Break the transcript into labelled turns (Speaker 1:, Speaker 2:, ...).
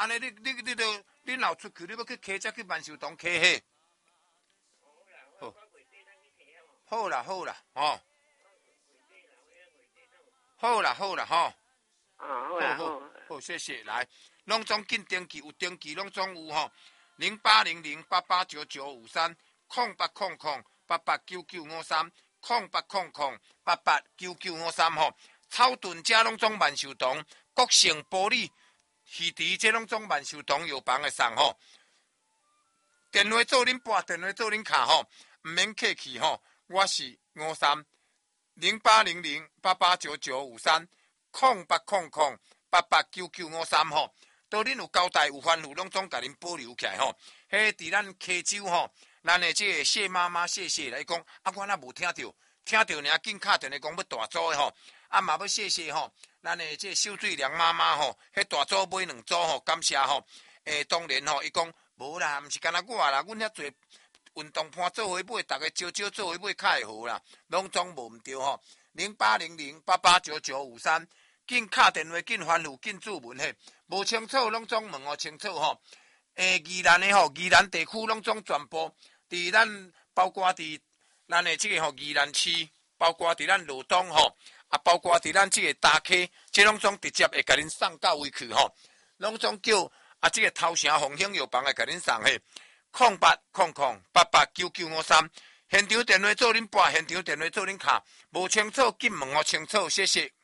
Speaker 1: 安尼你闹出去，你要去客车去万寿堂客货。好啦，吼。好啦，吼。好，谢谢。来，拢总紧登记，有登记拢总有吼。0800889953，0800889953吼。草屯遮拢总万寿堂，国盛玻璃、鱼池这拢总万寿堂药房的送吼。电话做恁拨，电话做恁卡吼，唔免客气吼。我是5308889953，0800889953吼。到恁有交代有烦恼，拢总甲恁保留起来吼。迄伫咱溪州吼，咱的这个谢妈妈谢谢来讲，啊，我若无听到尔紧敲电话讲要大组的吼，啊嘛要谢谢吼，咱的这秀水良妈妈吼，迄大组买2组吼，感谢吼。当然吼，伊讲无啦，毋是干那我啦，阮遐侪运动盘做伙买，逐个招做伙买较会好啦，拢总无毋对吼。0800889953，紧敲电话，紧烦恼，紧注文嘿，无清楚拢总问哦清楚吼。宜兰的吼，宜兰地区拢总全部伫咱，包括伫咱的这个吼宜兰市，包括伫咱罗东吼，啊包括伫咱这个大溪，这拢总直接会甲恁送到位去吼，拢总叫啊这个头城风兴药房会甲恁送嘿，0800889953，现场电话做恁拨，现场电话做恁卡，无清楚紧问哦清楚，谢谢。